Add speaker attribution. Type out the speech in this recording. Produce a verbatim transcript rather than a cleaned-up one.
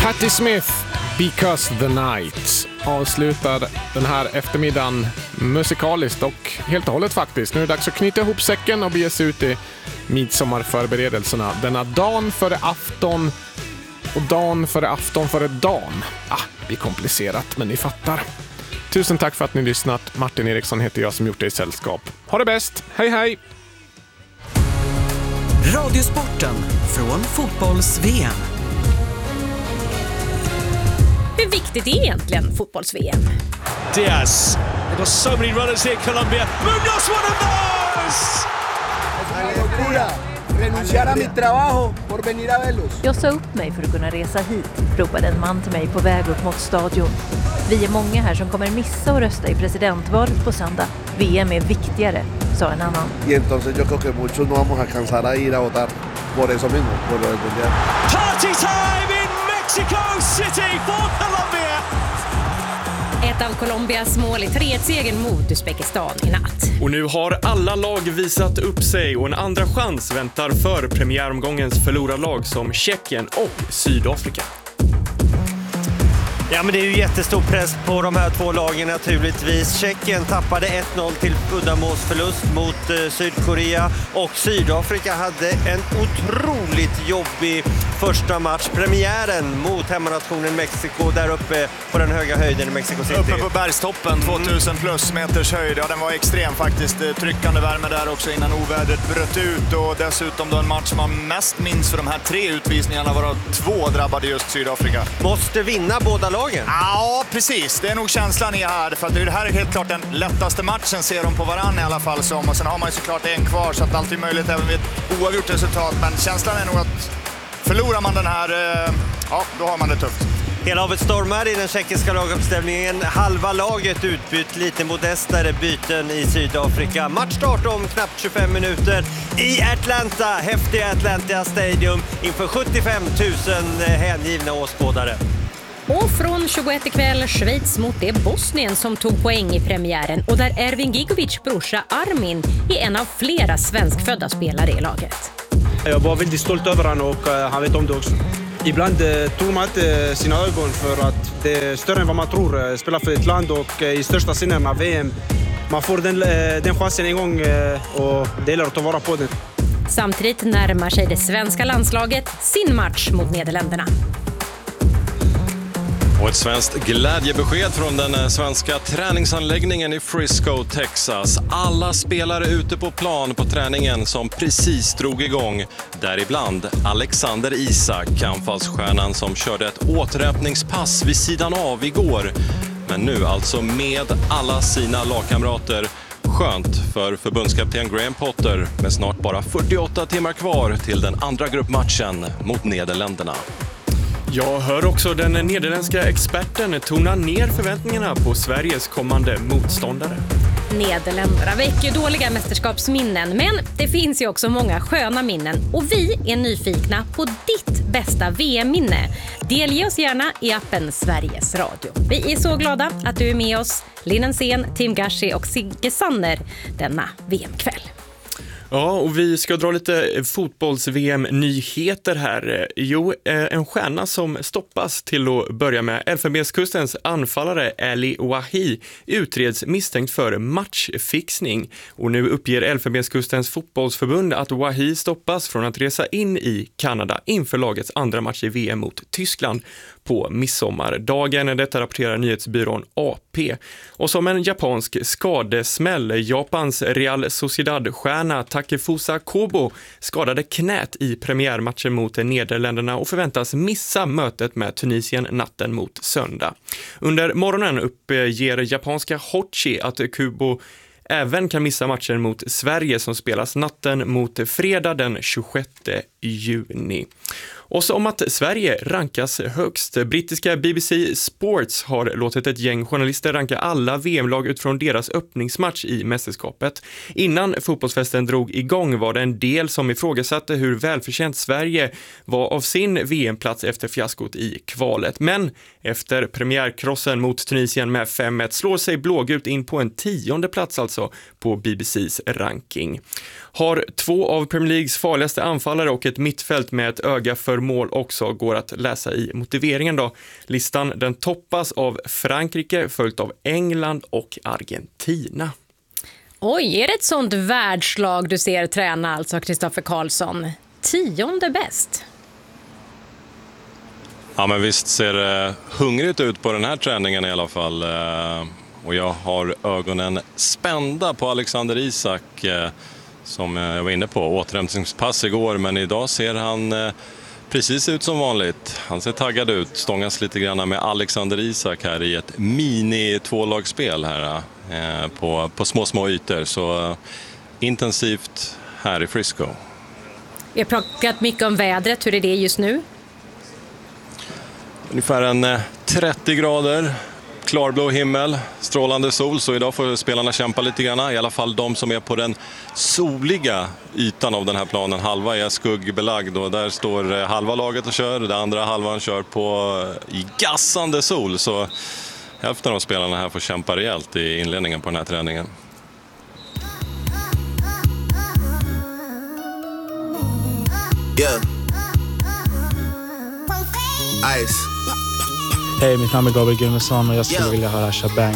Speaker 1: Patti Smith, Because the Night, avslutar den här eftermiddagen musikaliskt och helt och hållet faktiskt. Nu är det dags att knyta ihop säcken och bege sig ut i midsommarförberedelserna. Denna dagen före afton och dagen före afton före dagen. Ah, det blir komplicerat, men ni fattar. Tusen tack för att ni lyssnat. Martin Eriksson heter jag som gjort det i sällskap. Ha det bäst. Hej hej!
Speaker 2: Radiosporten från fotbolls-V M.
Speaker 3: Hur viktigt är egentligen fotbolls-V M?
Speaker 4: Diaz. They've got so many runners here, Colombia. Munoz, one of those!
Speaker 5: Renunciar a mi trabajo por venir a verlos.
Speaker 6: Jag sa upp mig för att kunna resa hit, ropade en man till mig på väg upp mot stadion. Vi är många här som kommer missa att rösta i presidentvalet på söndag. V M är viktigare, sa en annan.
Speaker 5: Y entonces yo creo que muchos no vamos a alcanzar a ir a votar por eso mismo, por lo del mundial.
Speaker 4: Party time in Mexico City for Colombia!
Speaker 3: Ett av Colombias mål i tre ett-segern mot Uzbekistan i natt.
Speaker 7: Och nu har alla lag visat upp sig och en andra chans väntar för premiäromgångens förlorarlag som Tjeckien och Sydafrika.
Speaker 8: Ja, men det är ju jättestor press på de här två lagen naturligtvis. Tjeckien tappade ett noll till uddamålsförlust mot eh, Sydkorea och Sydafrika hade en otroligt jobbig första match. Premiären mot hemmanationen Mexiko där uppe på den höga höjden i Mexico City.
Speaker 9: Uppe på bergstoppen, tvåtusen plus meters höjd. Ja, den var extrem faktiskt. Tryckande värme där också innan ovädret bröt ut. Och dessutom då en match man mest minns för de här tre utvisningarna, varav två drabbade just Sydafrika.
Speaker 8: Måste vinna båda lagen.
Speaker 9: Ja, precis. Det är nog känslan i här. För att det här är helt klart den lättaste matchen, ser de på varann i alla fall som. Och sen har man ju såklart en kvar, så att allt är möjligt även vid ett oavgjort resultat. Men känslan är nog att förlorar man den här, ja, då har man det tufft.
Speaker 8: Hela havet stormar i den tjeckiska laguppställningen. Halva laget utbytt, lite modestare byten i Sydafrika. Matchstart om knappt tjugofem minuter i Atlanta, häftiga Atlanta Stadium inför sjuttiofem tusen hängivna åskådare.
Speaker 3: Och från tjugoett ikväll, Schweiz mot det Bosnien som tog poäng i premiären och där Ervin Gigovic brorsa Armin är en av flera svenskfödda spelare i laget.
Speaker 10: Jag var väldigt stolt över honom och uh, han vet om det också. Ibland uh, tror man inte sina ögon för att det är större än vad man tror. Uh, spela för ett land och uh, i största sinnen av V M. Man får den, uh, den chansen en gång uh, och det gäller att ta vara på den.
Speaker 3: Samtidigt närmar sig det svenska landslaget sin match mot Nederländerna.
Speaker 11: Och ett svenskt glädjebesked från den svenska träningsanläggningen i Frisco, Texas. Alla spelare ute på plan på träningen som precis drog igång. Däribland Alexander Isak, anfallsstjärnan som körde ett återhämtningspass vid sidan av igår. Men nu alltså med alla sina lagkamrater. Skönt för förbundskapten Graham Potter med snart bara fyrtioåtta timmar kvar till den andra gruppmatchen mot Nederländerna.
Speaker 7: Jag hör också den nederländska experten tona ner förväntningarna på Sveriges kommande motståndare.
Speaker 3: Nederländerna väcker dåliga mästerskapsminnen, men det finns ju också många sköna minnen och vi är nyfikna på ditt bästa V M-minne. Delge oss gärna i appen Sveriges Radio. Vi är så glada att du är med oss, Linnen Sen, Tim Gashi och Sigge Sanner denna V M-kväll.
Speaker 7: Ja, och vi ska dra lite fotbolls-V M-nyheter här. Jo, en stjärna som stoppas till att börja med. Elfenbenskustens anfallare Ali Wahi utreds misstänkt för matchfixning. Och nu uppger Elfenbenskustens fotbollsförbund att Wahi stoppas från att resa in i Kanada inför lagets andra match i V M mot Tyskland på midsommardagen. Detta rapporterar nyhetsbyrån A P. Och som en japansk skadesmäll, Japans Real Sociedad-stjärna Takefusa Kobo skadade knät i premiärmatchen mot Nederländerna och förväntas missa mötet med Tunisien natten mot söndag. Under morgonen uppger japanska Hochi att Kobo även kan missa matchen mot Sverige som spelas natten mot fredag den tjugosjätte juni. Och så om att Sverige rankas högst. Brittiska B B C Sports har låtit ett gäng journalister ranka alla V M-lag utifrån deras öppningsmatch i mästerskapet. Innan fotbollsfesten drog igång var det en del som ifrågasatte hur välförtjänt Sverige var av sin V M-plats efter fiaskot i kvalet. Men efter premiärkrossen mot Tunisien med fem ett slår sig blågult in på en tionde plats alltså på B B C:s ranking. Har två av Premier Leagues farligaste anfallare och ett mittfält med ett öga för mål också, går att läsa i motiveringen då. Listan den toppas av Frankrike, följt av England och Argentina.
Speaker 3: Oj, är det ett sånt världslag du ser träna alltså, Kristoffer Karlsson? Tionde bäst.
Speaker 11: Ja, men visst ser det hungrigt ut på den här träningen i alla fall. Och jag har ögonen spända på Alexander Isak, som jag var inne på. Återhämtningspass igår, men idag ser han precis ut som vanligt. Han ser taggad ut, stångas lite grann med Alexander Isak här i ett mini-tvålagsspel här på, på små små ytor. Så intensivt här i Frisco.
Speaker 3: Vi har pratat mycket om vädret, hur är det just nu?
Speaker 11: Ungefär en trettio grader, klarblå himmel, strålande sol, så idag får spelarna kämpa lite grann, i alla fall de som är på den soliga ytan av den här planen. Halva är skuggbelagd och där står halva laget och kör, den andra halvan kör på i gassande sol, så hälften av spelarna här får kämpa rejält i inledningen på den här träningen.
Speaker 12: Yeah. Ice.
Speaker 13: Hej, mitt namn är Gabriel Gunnarsson och jag skulle vilja höra Shabang